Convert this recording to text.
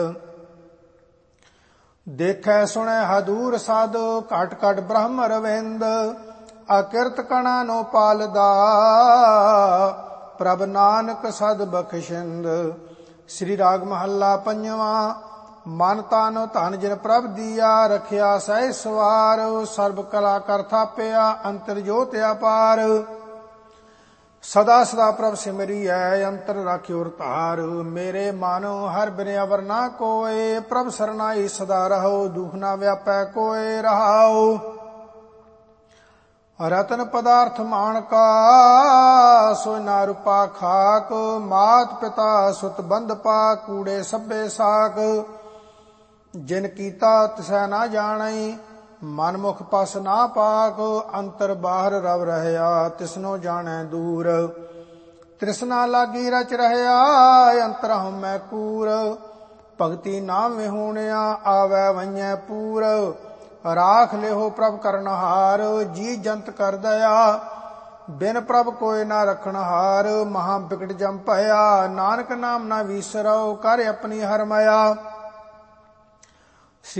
ਦੇਖੈ ਸੁਣੈ ਹਦੂਰ ਸਾਧ, ਘਟ ਘਟ ਬ੍ਰਹਮ ਰਵਿੰਦ। ਅਕਿਰਤ ਕਣਾ ਨੋ ਪਾਲਦਾ, ਪ੍ਰਭ ਨਾਨਕ ਸਦ ਬਖਸ਼ਿੰਦ। ਸ੍ਰੀ ਰਾਗ ਮਹੱਲਾ ਪੰਜਵਾਂ। ਮਨ ਤਨ ਧਨ ਜਿਨ ਪ੍ਰਭ ਦੀਆ, ਰਖਿਆ ਸਹਿ ਸਵਾਰ। ਸਰਬ ਕਲਾ ਕਰ ਥਾਪਿਆ, ਅੰਤਰ ਜੋਤਿ ਅਪਾਰ। ਸਦਾ ਸਦਾ ਪ੍ਰਭ ਸਿਮਰਿਐ, ਅੰਤਰ ਰਾਖਿਓ ਧਾਰ। ਮੇਰੇ ਮਨ ਹਰ ਬਿਨ ਅਵਰ ਨਾ ਕੋਇ, ਪ੍ਰਭ ਸਰਨਾਈ ਸਦਾ ਰਹੋ। ਦੁਖ ਨਾ ਵਿਆਪੈ ਕੋਇ ਰਹਾਉ। ਰਤਨ ਪਦਾਰਥ ਮਾਣਕਾ, ਸੋਇ ਨਾ ਰੂਪਾ ਖਾਕ। ਮਾਤ ਪਿਤਾ ਸੁਤ ਬੰਧ ਪਾ, ਕੂੜੇ ਸਭੇ ਸਾਕ। ਜਿਨ ਕੀਤਾ ਤਿਸੈ ਨਾ ਜਾਣਈ, ਮਨ ਮੁਖ ਪਸ ਨਾ ਪਾਕ। ਅੰਤਰ ਬਾਹਰ ਰਵ ਰਹਿਆ, ਤਿਸਨੋ ਜਾਣੈ ਦੂਰ। ਤ੍ਰਿਸ਼ਨਾ ਲਾਗੀ ਰਚ ਰਹਿਆ, ਅੰਤਰ ਹਉਮੈ ਕੂਰ। ਭਗਤੀ ਨਾਮ ਵਿਹੂਣਿਆ, ਆਵੈ ਵੰਝੈ ਪੂਰ। ਰਾਖ ਲਿਹੋ ਪ੍ਰਭ ਕਰਨਹਾਰ, ਜੀ ਜੰਤ ਕਰ ਦਇਆ। ਬਿਨ ਪ੍ਰਭ ਕੋਇ ਨਾ ਰਖਣਹਾਰ, ਮਹਾ ਬਿਕਟ ਜਮ ਭਇਆ। ਨਾਨਕ ਨਾਮ ਨਾ ਵੀਸਰਉ, ਕਰ ਆਪਣੀ ਹਰ ਮਾਇਆ।